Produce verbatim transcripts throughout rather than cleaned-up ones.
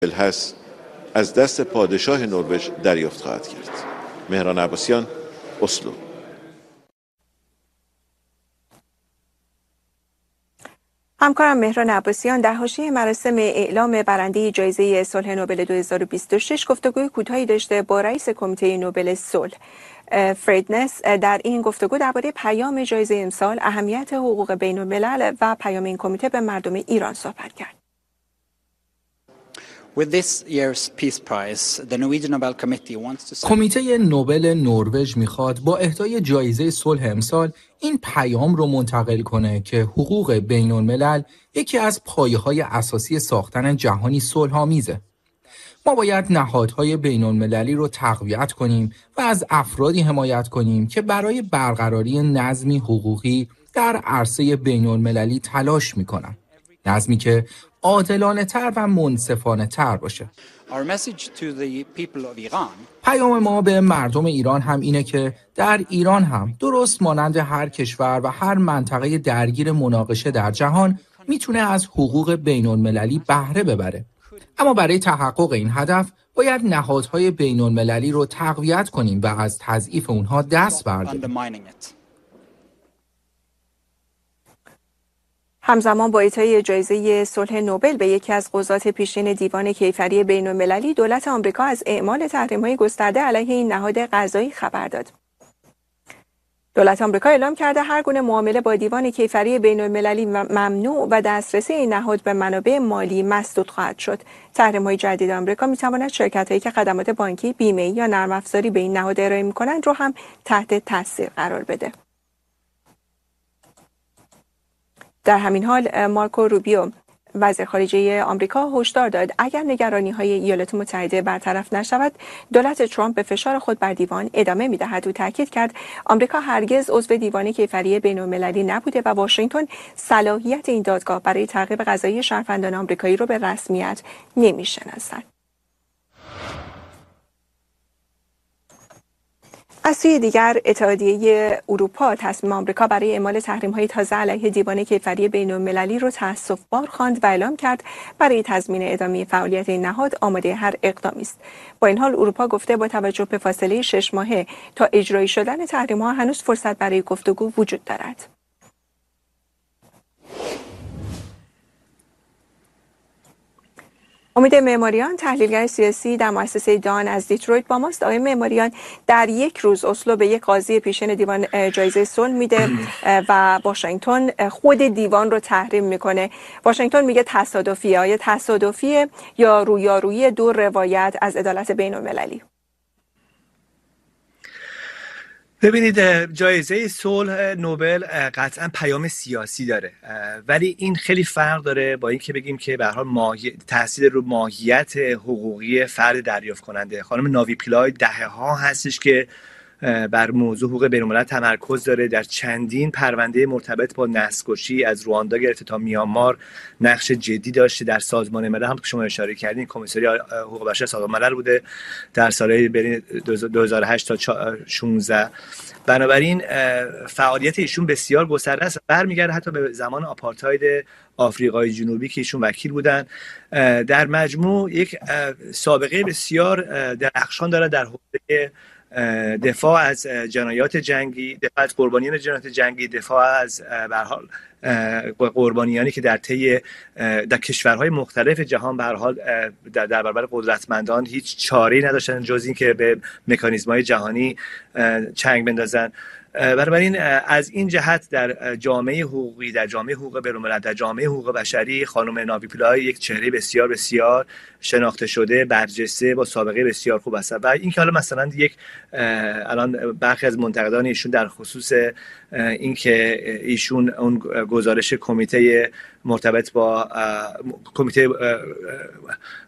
هست از دست پادشاه نروژ دریافت خواهد کرد. مهران عباسیان، اسلو. همکارم مهران عباسیان در حاشیه مراسم اعلام برنده جایزه صلح نوبل دو هزار و بیست و شش گفتگوی کوتاهی داشته با رئیس کمیته نوبل صلح فریدنس. در این گفتگو درباره پیام جایزه امسال، اهمیت حقوق بین الملل و پیام این کمیته به مردم ایران صحبت کرد. کمیته نوبل نروژ میخواد با اهدای جایزه صلح امسال این پیام رو منتقل کنه که حقوق بین الملل یکی از پایه‌های اساسی ساختن جهانی صلح‌آمیزه. ما باید نهادهای بین المللی رو تقویت کنیم و از افرادی حمایت کنیم که برای برقراری نظمی حقوقی در عرصه بین المللی تلاش میکنن. نظمی که عادلانه تر و منصفانه تر باشه. پیام ما به مردم ایران هم اینه که در ایران هم درست مانند هر کشور و هر منطقه درگیر مناقشه در جهان میتونه از حقوق بین المللی بهره ببره. اما برای تحقق این هدف باید نهادهای بین المللی رو تقویت کنیم و از تضعیف اونها دست برداریم. همزمان با اعطای جایزه صلح نوبل به یکی از قضات پیشین دیوان کیفری بین المللی، دولت آمریکا از اعمال تحریم‌های گسترده علیه این نهاد قضایی خبر داد. دولت آمریکا اعلام کرده هر گونه معامله با دیوان کیفری بین المللی ممنوع و دسترسی این نهاد به منابع مالی مسدود خواهد شد. تحریم‌های جدید آمریکا می‌تواند شرکت‌هایی که خدمات بانکی، بیمه‌ای یا نرم افزاری به این نهاد ارائه می‌کنند رو هم تحت تاثیر قرار بده. در همین حال مارکو روبیو وزیر خارجه آمریکا هشدار داد اگر نگرانی‌های ایالات متحده برطرف نشود، دولت ترامپ به فشار خود بر دیوان ادامه می‌دهد. او تاکید کرد آمریکا هرگز عضو دیوان کیفری بین‌المللی نبوده و واشنگتن صلاحیت این دادگاه برای تعقیب قضایی شهروندان آمریکایی را به رسمیت نمی‌شناسد. از سوی دیگر، اتحادیه اروپا تصمیم آمریکا برای اعمال تحریم‌های تازه علیه دیوان کیفری بین‌المللی را تأسف‌بار خواند و اعلام کرد برای تضمین ادامه فعالیت این نهاد آماده هر اقدامی است. با این حال اروپا گفته با توجه به فاصله شش ماهه تا اجرایی شدن تحریم‌ها هنوز فرصت برای گفتگو وجود دارد. امید معماریان، تحلیلگر سیاسی در مؤسسه دان از دیترویت با ماست. آقای معماریان، در یک روز اسلو به یک قاضی پیشین دیوان جایزه صلح میده و واشنگتن خود دیوان رو تحریم میکنه. واشنگتن میگه تصادفیه. آیا تصادفیه یا رویارویی دو روایت از عدالت بین المللی؟ ببینید، جایزه صلح نوبل قطعا پیام سیاسی داره، ولی این خیلی فرق داره با این که بگیم که به هر حال ماهی... تاثیر رو ماهیت حقوقی فرد دریافت کننده. خانم ناوی پیلای دهه‌ها هستش که بر موضوع حقوق بین‌الملل تمرکز داره. در چندین پرونده مرتبط با نسل‌کشی از رواندا گرفته تا میانمار نقش جدی داشته. در سازمان ملل هم که شما اشاره کردین، کمیسری حقوق بشر سازمان ملل بوده در سالهای بین دو هزار و هشت تا شانزده. بنابراین فعالیت ایشون بسیار گسترده است، برمیگرده حتی به زمان آپارتاید آفریقای جنوبی که ایشون وکیل بودن. در مجموع یک سابقه بسیار درخشان داره در حوزه دفاع از جنایات جنگی، دفاع از قربانیان جنایات جنگی، دفاع از به هر حال قربانیانی که در طی در کشورهای مختلف جهان به هر حال در برابر قدرتمندان هیچ چاره‌ای نداشتن جز این که به مکانیزم‌های جهانی چنگ بندازن. بنابراین از این جهت در جامعه حقوقی، در جامعه حقوق بین‌الملل، در جامعه حقوق بشری، خانم ناوی پیلای یک چهره بسیار بسیار شناخته شده، برجسته، با سابقه بسیار خوب است. و این که حالا مثلا یک الان برخی از منتقدان ایشون در خصوص اینکه ایشون اون گزارش کمیته مرتبط با کمیته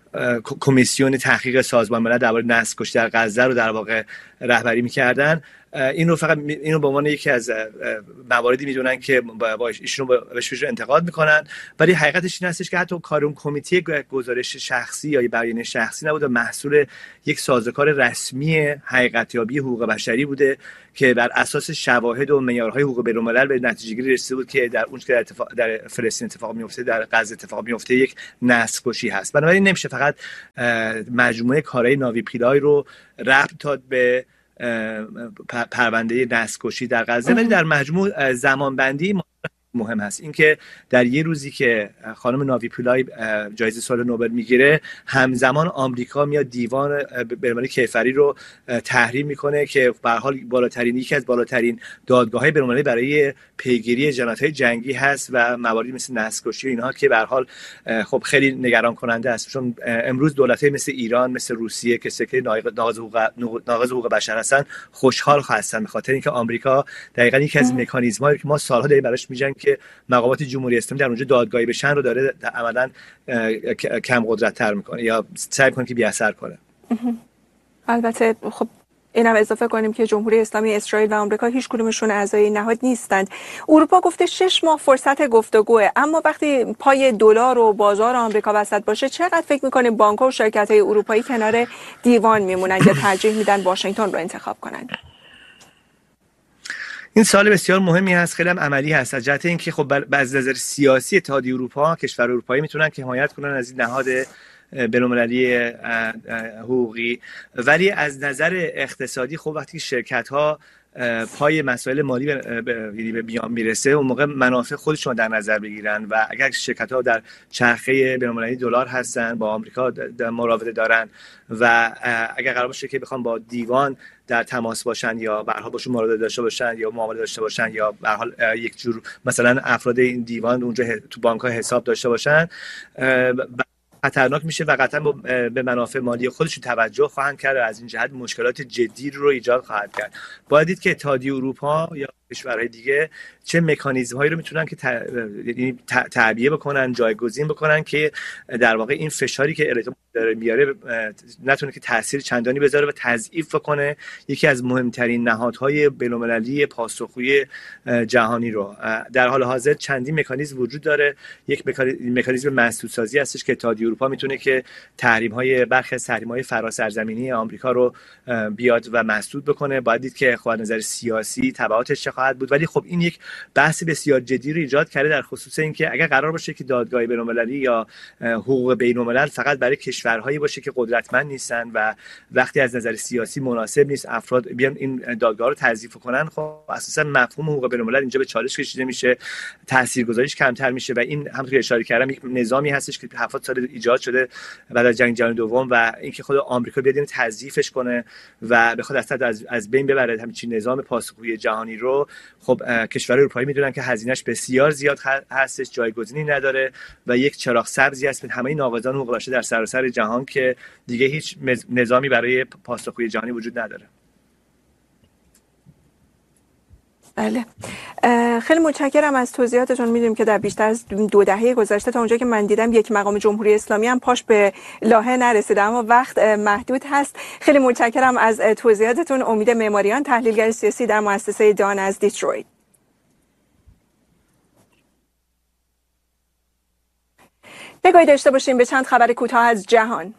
کمیسیون تحقیق سازمان ملل درباره نسل‌کشی در غزه رو در واقع رهبری می‌کردن، این رو فقط اینو به عنوان یکی از مواردی میدونن که با ایشون رو بهش انتقاد میکنن، ولی حقیقتش این هستش که حتی کارون کمیته گزارش شخصی یا بیانیه شخصی نبوده، محصول یک سازوکار رسمی حقیقتیابی حقوق بشری بوده که بر اساس شواهد و معیارهای حقوق بین‌الملل به نتیجه گیری رسیده بود که در اون که در, اتفاق در فلسطین اتفاق میفته، در غزه اتفاق میفته، یک نسل‌کشی هست. بنابراین نمیشه فقط مجموعه کارهای ناوی پیلای رو ربط داد به پرونده نسل‌کشی در غزه، ولی در مجموع زمانبندی مهم هست. اینکه در یه روزی که خانم ناوی پیلای جایزه صلح نوبل میگیره، همزمان آمریکا میاد دیوان بین‌المللی کیفری رو تحریم میکنه که به هر حال بالاترین یکی از بالاترین دادگاه‌های بین‌المللی برای پیگیری جنایت‌های جنگی هست و مواردی مثل نسل‌کشی و اینها که به هر حال خب خیلی نگران کننده است، چون امروز دولت‌های مثل ایران، مثل روسیه که سکه ناقض حقوق ناقض حقوق بشر هستن خوشحال هستن به خاطر اینکه آمریکا دقیقاً یکی از مکانیزم‌هایی که ما سال‌ها داریم براش می‌جنگیم که مقامات جمهوری اسلامی در اونجا دادگاهی بشن رو داره عملاً کم قدرت‌تر میکنه یا سعی میکنه که بی اثر کنه. البته خب اینم اضافه کنیم که جمهوری اسلامی اسرائیل و آمریکا هیچ کدومشون اعضای نهاد نیستند. اروپا گفته شش ماه فرصت گفتگوه، اما وقتی پای دلار و بازار آمریکا وسط باشه، چقدر فکر میکنیم بانک‌ها و شرکت‌های اروپایی کنار دیوان میمونن یا ترجیح میدن واشنگتن رو انتخاب کنن؟ این سوال بسیار مهمی هست، خیلی هم عملی هست، از جهت اینکه خب از نظر سیاسی اتحادیه اروپا، کشور اروپایی میتونن که حمایت کنن از این نهاد بین‌المللی حقوقی، ولی از نظر اقتصادی خب وقتی شرکت‌ها پای مسائل مالی به بیان میرسه، اون موقع منافع خودشون در نظر بگیرن و اگر شرکت‌ها در چرخه بین‌المللی دلار هستن، با آمریکا مراوده دارن و اگر قرار باشه که بخوام با دیوان در تماس باشن یا به هر حال باشون مراوده داشته باشن یا معامله داشته باشن یا به هر حال یک جور مثلا افراد این دیوان اونجا تو بانک‌ها حساب داشته باشن، خطرناک میشه و قطعا به منافع مالی خودشون توجه خواهند کرد و از این جهت مشکلات جدی رو ایجاد خواهد کرد. باید دید که اتحادیه اروپا یا کشورهای دیگه چه مکانیزم هایی رو میتونن که یعنی تعبیه بکنن، جایگزین بکنن که در واقع این فشاری که ارائه داره میاره نتونه که تاثیر چندانی بذاره و تضعیف کنه یکی از مهمترین نهادهای بین‌المللی پاسخگوی جهانی رو. در حال حاضر چندین مکانیزم وجود داره. یک مکانیزم مسدودسازی هستش که اتحادیه اروپا میتونه که تحریم‌های برخی از تحریم‌های فراسرزمینی آمریکا رو بیاد و مسدود بکنه. باید دید که خب از نظر سیاسی تبعاتش چه خواهد بود، ولی خب این یک بحث بسیار جدی رو ایجاد کرده در خصوص اینکه اگر قرار باشه که دادگاه بین‌المللی یا حقوق بین‌الملل فقط برای کشورهایی باشه که قدرتمند نیستن و وقتی از نظر سیاسی مناسب نیست افراد بیان این دادگاه رو تضعیف کنن، خب اساسا مفهوم حقوق بین‌الملل اینجا به چالش کشیده میشه، تاثیرگذاریش کمتر میشه و این همونطور که اشاره کردم یک نظامی هستش که هفتاد سال ایجاد شده بعد از جنگ جهانی دوم و اینکه خود آمریکا بیاد اینو تضعیفش کنه و بخواد اصلا از از بین ببره همین نظام پاسخگویی جهانی رو، خب کشورهای اروپایی میدونن که هزینه‌اش بسیار زیاد هستش، جایگزینی نداره و یک چراغ سبزی است به همه ناقضان حقوق بشر در سراسر جهان که دیگه هیچ نظامی برای پاسخگویی جهانی وجود نداره. بله، خیلی متشکرم از توضیحاتتون. میدونیم که در بیشتر از دو دهه گذشته تا اونجا که من دیدم یک مقام جمهوری اسلامی هم پاش به لاهه نرسیده، اما وقت محدود هست. خیلی متشکرم از توضیحاتتون. امید معماریان، تحلیلگر سیاسی در مؤسسه دان از دیترویت. نگاهی داشته باشیم به چند خبر کوتاه از جهان.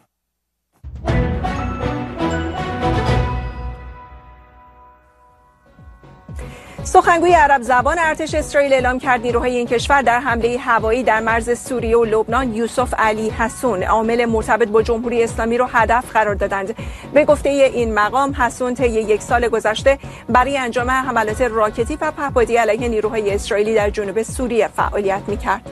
سخنگوی عرب زبان ارتش اسرائیل اعلام کرد نیروهای این کشور در حمله هوایی در مرز سوریه و لبنان یوسف علی حسون، عامل مرتبط با جمهوری اسلامی را هدف قرار دادند. به گفته این مقام، حسون طی یک سال گذشته برای انجام حملات راکتی و پهپادی علیه نیروهای اسرائیلی در جنوب سوریه فعالیت می‌کرد.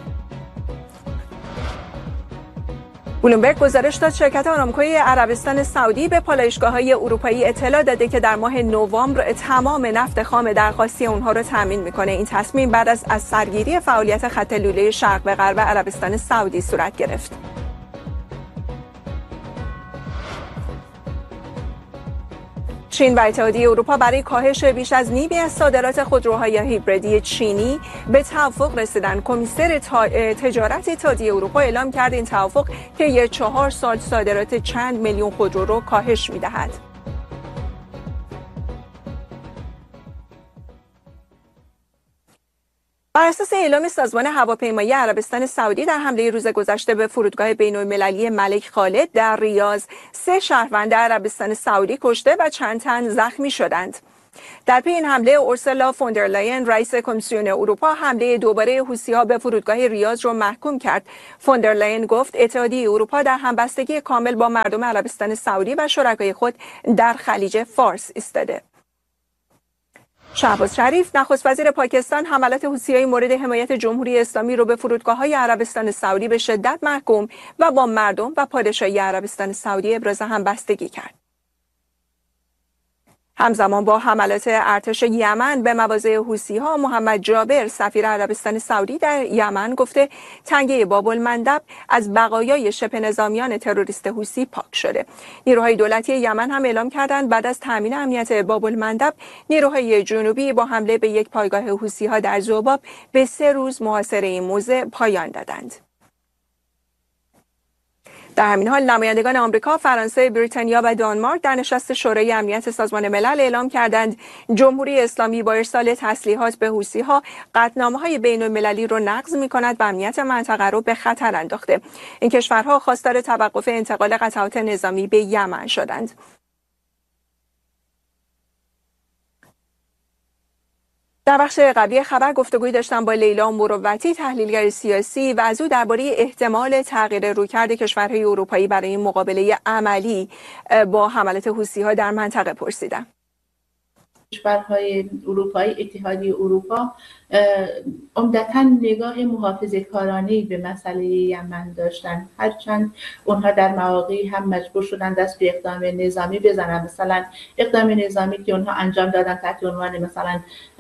بلومبرگ گزارش داد شرکت آرامکوی عربستان سعودی به پالایشگاه‌های اروپایی اطلاع داده که در ماه نوامبر تمام نفت خام درخواستی اونها رو تامین میکنه. این تصمیم بعد از از سرگیری فعالیت خط لوله شرق به غرب عربستان سعودی صورت گرفت. چین و اتحادیه اروپا برای کاهش بیش از نیمی از صادرات خودروهای هیبریدی چینی به توافق رسیدند. کمیسر تجارت اتحادیه اروپا اعلام کرد این توافق طی چهار سال صادرات چند میلیون خودرو رو کاهش می‌دهد. بر اساس اعلام سازمان هواپیمایی عربستان سعودی، در حمله روز گذشته به فرودگاه بین‌المللی ملک خالد در ریاض، سه شهروند عربستان سعودی کشته و چند تن زخمی شدند. در پی این حمله، اورسولا فوندرلاین رئیس کمیسیون اروپا حمله دوباره حوثی‌ها به فرودگاه ریاض را محکوم کرد. فوندرلاین گفت اتحادیه اروپا در همبستگی کامل با مردم عربستان سعودی و شرکای خود در خلیج فارس ایستاده. شهباز شریف نخست وزیر پاکستان حملات حوثی‌های مورد حمایت جمهوری اسلامی رو به فرودگاه‌های عربستان سعودی به شدت محکوم و با مردم و پادشاهی عربستان سعودی ابراز همبستگی کرد. همزمان با حملات ارتش یمن به مواضع حوثی‌ها، محمد جابر سفیر عربستان سعودی در یمن گفته تنگه باب‌المندب از بقایای شبه نظامیان تروریست حوثی پاک شده. نیروهای دولتی یمن هم اعلام کردند بعد از تامین امنیت باب‌المندب، نیروهای جنوبی با حمله به یک پایگاه حوثی‌ها در ذوباب به سه روز محاصره این موضع پایان دادند. در همین حال نمایندگان آمریکا، فرانسه، بریتانیا و دانمارک در نشست شورای امنیت سازمان ملل اعلام کردند جمهوری اسلامی با ارسال تسلیحات به حوثی‌ها قطعنامه‌های بین‌المللی را نقض می‌کند و امنیت منطقه را به خطر انداخته. این کشورها خواستار توقف انتقال قطعات نظامی به یمن شدند. در بخش قبلی خبر گفتگوی داشتم با لیلا مروتی، تحلیلگر سیاسی، و از او درباره احتمال تغییر رویکرد کشورهای اروپایی برای این مقابله عملی با حملات حوثی‌ها در منطقه پرسیدم. کشورهای اروپایی، اتحادیه اروپا عمدتاً نگاه محافظه‌کارانه‌ای به مسئله یمن داشتن، هرچند اونها در مواقعی هم مجبور شدن دست به اقدام نظامی بزنن. مثلا اقدام نظامی که اونها انجام دادن تحت عنوان مثلا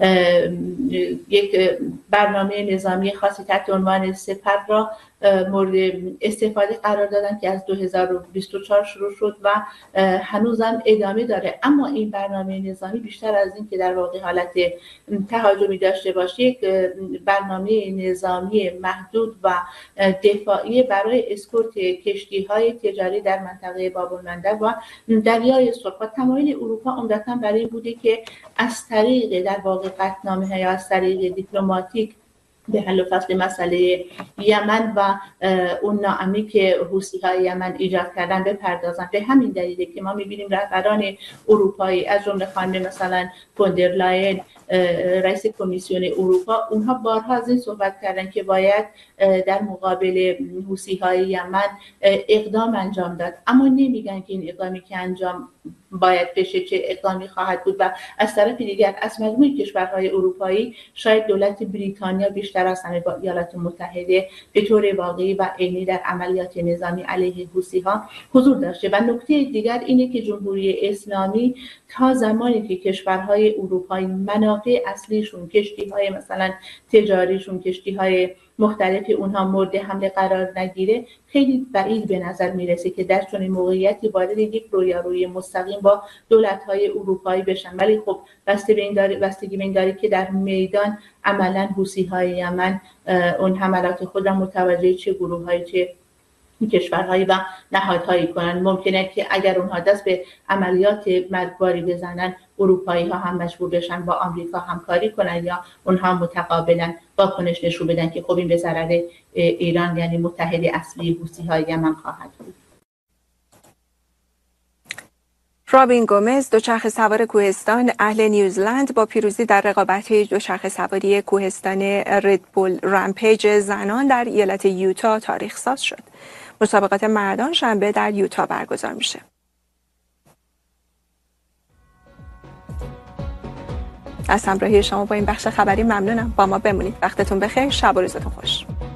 یک برنامه نظامی خاصی تحت عنوان سپر را مورد استفاده قرار دادن که از دو هزار و بیست و چهار شروع شد و هنوزم ادامه داره. اما این برنامه نظامی بیشتر از این که در واقع حالت تهاجمی داشته باشه، یک برنامه نظامی محدود و دفاعی برای اسکورت کشتی‌های تجاری در منطقه باب‌المندب و دریای سرخ. و تمایل اروپا عمدتاً برای این بوده که از طریق در واقع قطعنامه یا از طریق دیپلماتیک به حل و فصل مسئله یمن و اون ناامنی که حوثی‌های یمن ایجاد کردن بپردازن. به همین دلیله که ما می‌بینیم رهبران اروپایی از جمله خانم مثلا فوندرلاین رئیس کمیسیون اروپا، اونها بارها از این صحبت کردن که باید در مقابل حوثی‌های یمن اقدام انجام داد، اما نمیگن که این اقدامی که انجام باید بشه چه اقدامی خواهد بود. و از طرف دیگر از مجموع کشورهای اروپایی شاید دولت بریتانیا بیشتر از همه با ایالات متحده به طور واقعی و عینی در عملیات نظامی علیه حوثی‌ها حضور داشته. و نکته دیگر اینه که جمهوری اسلامی تا زمانی که کشورهای اروپایی منافع اصلیشون، کشتی‌های مثلا تجاریشون، کشتی‌های مختلفی اونها مورد حمله قرار نگیره، خیلی بعید به نظر میرسه که در چنین موقعیتی وارد یک رویارویی مستقیم با دولت‌های اروپایی بشن. ولی خب بسته به این داره بستگی به این داره که در میدان عملاً حوثی‌های یمن اون حملات خود را متوجه چه گروه‌هایی چه کشورهایی و نهادهایی کنن. ممکنه که اگر اونها دست به عملیات مرگباری بزنن، اروپایی ها هم مجبور بشن با آمریکا همکاری کنن یا اونها متقابلا واکنش نشون بدن که خب این به ضرر ایران یعنی متحد اصلی حوثی‌های یمن خواهد بود. رابین گومز، دوچرخه سوار کوهستان اهل نیوزلند، با پیروزی در رقابت‌های دوچرخه سواری کوهستان ردبول رمپیج زنان در ایالت یوتا تاریخ ساز شد. مسابقات مردان شنبه در یوتا برگزار میشه. از همراهی شما با این بخش خبری ممنونم. با ما بمونید. وقتتون بخیر. شب و روزتون خوش.